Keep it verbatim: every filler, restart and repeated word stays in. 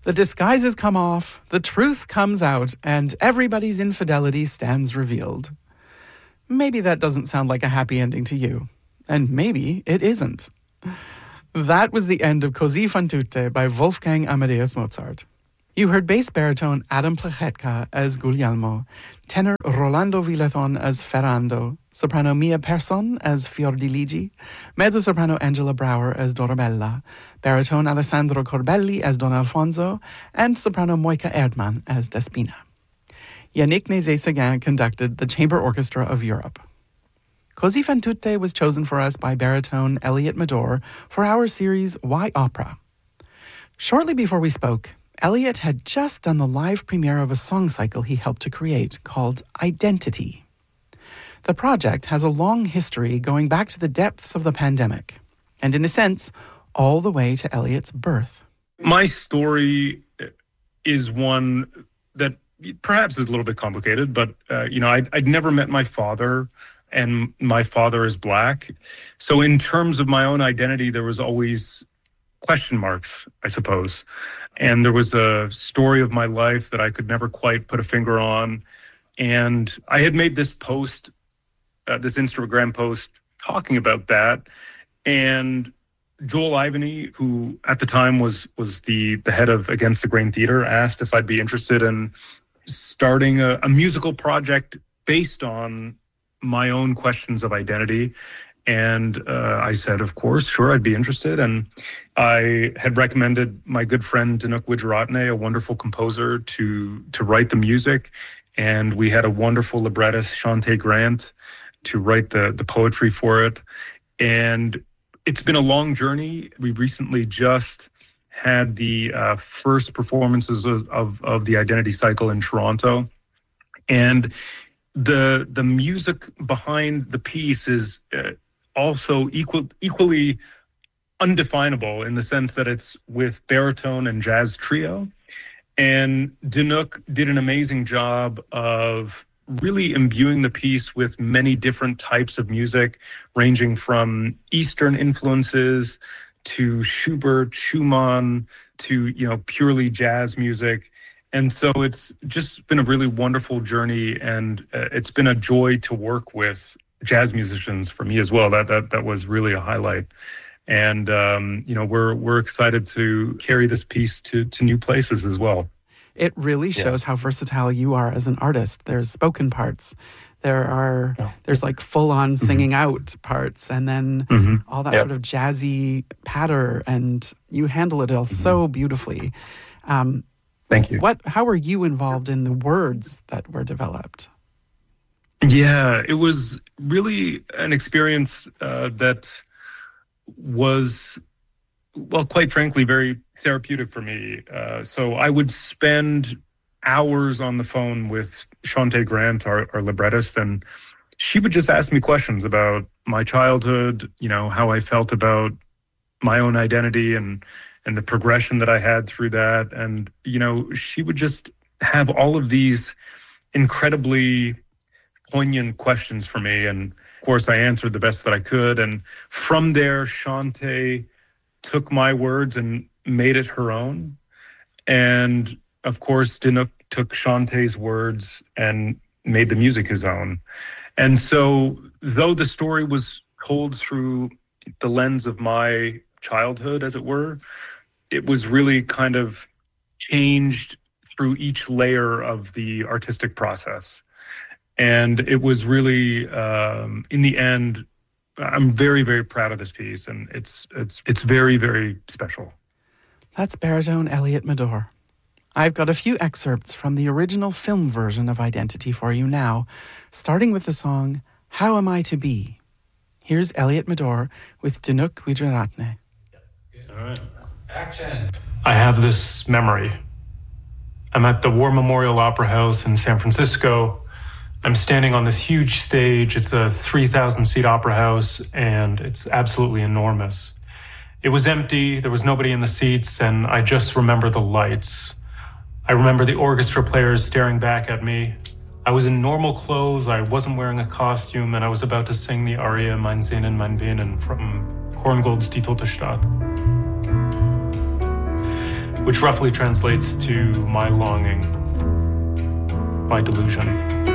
The disguises come off, the truth comes out, and everybody's infidelity stands revealed. Maybe that doesn't sound like a happy ending to you. And maybe it isn't. That was the end of Così fan tutte by Wolfgang Amadeus Mozart. You heard bass baritone Adam Plechetka as Guglielmo, tenor Rolando Villethon as Ferrando, soprano Mia Persson as Fiordiligi, mezzo-soprano Angela Brower as Dorabella, baritone Alessandro Corbelli as Don Alfonso, and soprano Moika Erdmann as Despina. Yannick Nézet-Séguin conducted the Chamber Orchestra of Europe. Così fan tutte was chosen for us by baritone Elliot Mador for our series Why Opera? Shortly before we spoke, Elliot had just done the live premiere of a song cycle he helped to create called Identity. The project has a long history going back to the depths of the pandemic, and in a sense, all the way to Elliot's birth. My story is one that perhaps is a little bit complicated, but, uh, you know, I'd, I'd never met my father, and my father is Black. So in terms of my own identity, there was always question marks, I suppose. And there was a story of my life that I could never quite put a finger on. And I had made this post, uh, this Instagram post talking about that. And Joel Ivany, who at the time was was the, the head of Against the Grain Theater, asked if I'd be interested in starting a, a musical project based on my own questions of identity. And uh, I said, of course, sure, I'd be interested. And I had recommended my good friend Danuk Wijeratne, a wonderful composer, to to write the music. And we had a wonderful librettist, Shante Grant, to write the, the poetry for it. And it's been a long journey. We recently just had the uh, first performances of, of, of the Identity Cycle in Toronto. And the the music behind the piece is uh, also equal, equally undefinable in the sense that it's with baritone and jazz trio. And Danuk did an amazing job of really imbuing the piece with many different types of music, ranging from Eastern influences to Schubert, Schumann, to, you know, purely jazz music. And so it's just been a really wonderful journey, and uh, it's been a joy to work with jazz musicians for me as well. That that that was really a highlight. And um, you know, we're we're excited to carry this piece to to new places as well. It really shows yes. how versatile you are as an artist. There's spoken parts. There are yeah. there's like full-on singing mm-hmm. out parts, and then mm-hmm. all that yep. sort of jazzy patter, and you handle it all mm-hmm. so beautifully. Um, Thank you. What? How were you involved in the words that were developed? Yeah, it was really an experience uh, that was, well, quite frankly, very therapeutic for me. Uh, so I would spend hours on the phone with Shante Grant, our, our librettist, and she would just ask me questions about my childhood, you know, how I felt about my own identity and and the progression that I had through that. And, you know, she would just have all of these incredibly poignant questions for me. And of course, I answered the best that I could. And from there, Shante took my words and made it her own. And of course, Danuk took Shante's words and made the music his own. And so, though the story was told through the lens of my childhood, as it were, it was really kind of changed through each layer of the artistic process. And it was really, um, in the end, I'm very, very proud of this piece, and it's it's it's very, very special. That's baritone Elliot Mador. I've got a few excerpts from the original film version of Identity for you now, starting with the song, How Am I to Be? Here's Elliot Mador with Danuk Wijeratne. All right. Action. I have this memory. I'm at the War Memorial Opera House in San Francisco. I'm standing on this huge stage. It's a three thousand seat opera house, and it's absolutely enormous. It was empty. There was nobody in the seats, and I just remember the lights. I remember the orchestra players staring back at me. I was in normal clothes. I wasn't wearing a costume, and I was about to sing the aria Mein Sehnen, mein Behnen from Korngold's Die Tote Stadt. which roughly translates to my longing, my delusion.